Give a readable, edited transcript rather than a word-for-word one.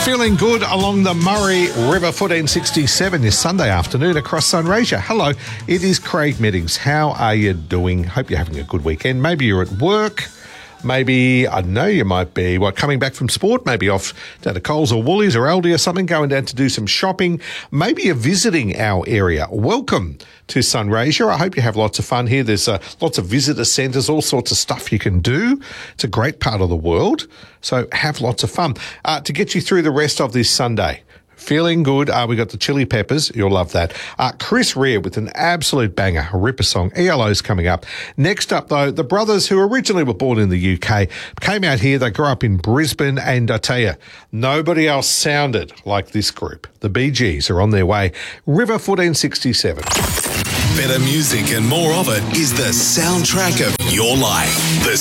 Feeling good along the Murray River 1467 this Sunday afternoon across Sunraysia. Hello, it is Craig Meddings. How are you doing? Hope you're having a good weekend. Maybe you're at work. Maybe, I don't know, you might be, coming back from sport, maybe off down to Coles or Woolies or Aldi or something, going down to do some shopping. Maybe you're visiting our area. Welcome to Sunraysia. I hope you have lots of fun here. There's lots of visitor centres, all sorts of stuff you can do. It's a great part of the world, so have lots of fun. To get you through the rest of this Sunday, feeling good. We got the Chili Peppers. You'll love that. Chris Rea with an absolute banger, a ripper song. ELO's coming up. Next up, though, the brothers who originally were born in the UK came out here. They grew up in Brisbane, and I tell you, nobody else sounded like this group. The Bee Gees are on their way. River 1467. Better music and more of it is the soundtrack of your life. The